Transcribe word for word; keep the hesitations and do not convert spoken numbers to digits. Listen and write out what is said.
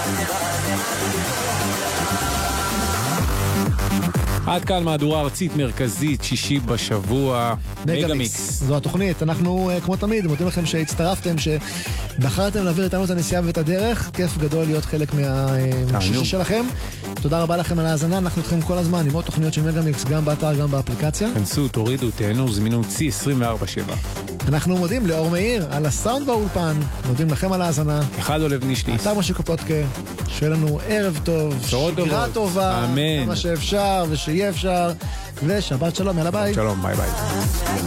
עד כאן מהדורה ארצית מרכזית, שישי בשבוע, מגה מיקס. זו התוכנית, אנחנו כמו תמיד מודים לכם שהצטרפתם, שבחרתם להעביר איתנו את הנסיעה ואת הדרך, כיף גדול להיות חלק מהשישי שלכם. תודה רבה לכם על ההאזנה, אנחנו איתכם כל הזמן עם עוד תוכניות של מגה מיקס, גם באתר, גם באפליקציה. כנסו, תורידו, תהנו, זמינו צי עשרים וארבע שבע. אנחנו מודים לאור מאיר על הסאונד באולפן, מודים לכם על ההאזנה. אחד אולב נישליס. אתר משהו קופודקה, שיהיה לנו ערב טוב, שגרה טובה, אמן. מה שאפשר ושיהיה אפשר, ושבת שלום, יאללה ביי. שלום, ביי ביי.